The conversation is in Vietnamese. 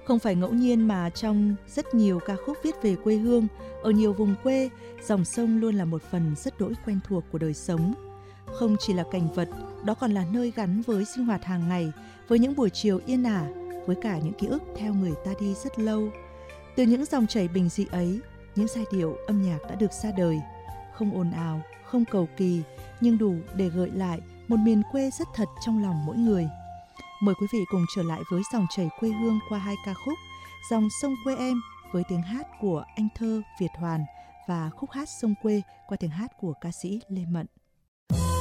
Không phải ngẫu nhiên mà trong rất nhiều ca khúc viết về quê hương, ở nhiều vùng quê, dòng sông luôn là một phần rất đỗi quen thuộc của đời sống. Không chỉ là cảnh vật, đó còn là nơi gắn với sinh hoạt hàng ngày, với những buổi chiều yên ả, với cả những ký ức theo người ta đi rất lâu. Từ những dòng chảy bình dị ấy, những giai điệu âm nhạc đã được ra đời. Không ồn ào, không cầu kỳ, nhưng đủ để gợi lại một miền quê rất thật trong lòng mỗi người. Mời quý vị cùng trở lại với dòng chảy quê hương qua hai ca khúc Dòng sông quê em với tiếng hát của anh thơ Việt Hoàn và Khúc hát sông quê qua tiếng hát của ca sĩ Lê Mận.